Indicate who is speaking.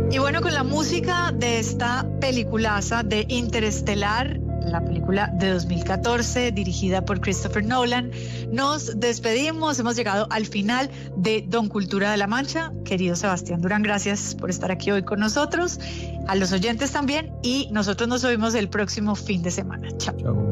Speaker 1: Y bueno, con la música de esta peliculaza de Interestelar, la película de 2014 dirigida por Christopher Nolan, nos despedimos. Hemos llegado al final de Don Cultura de la Mancha. Querido Sebastián Durán, gracias por estar aquí hoy con nosotros, a los oyentes también, y nosotros nos oímos el próximo fin de semana. Chao.